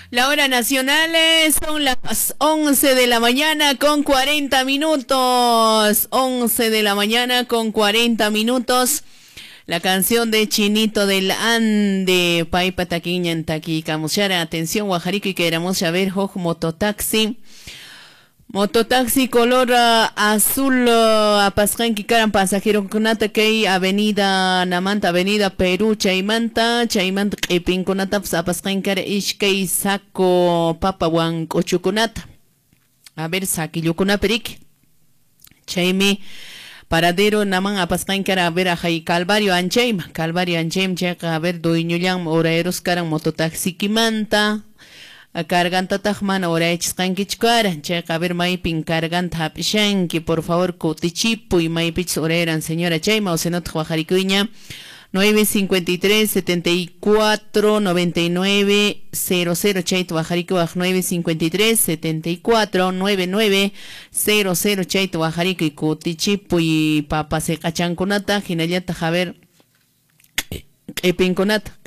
La hora nacional son las 11 de la mañana con 40 minutos. 11 de la mañana con 40 minutos. La canción de Chinito del Ande, Paipa Taquiña en Taquicamuchara. Atención, Guajarico, y queramos saber, Joj Mototaxi. Mototaxi color azul apasqanki karan pasajero kunata kay avenida Namanta, avenida Perú, chaymanta q'ipinkunata apasqankara ishkay sako papawan k'uchukunata. A ver, sakillukunapirik. Chaymi paradero naman apasqankara, a ver, ajay Calvario Anchayma, chayqa, a ver, dueñollan oraeros karan mototaxi kimanta. Carganta tajman ora echkankichkara, checa a ver maipin carganta hapishanki, por favor, cotichipo y maipich oreran, señora Chayma, o senot Guajaricuña, 953 74 99 00 Chaito Guajarico, 953 74 99 00 Chaito Guajarico y cotichipo y papa se cachanconata, ginayata, a ver, epinconata.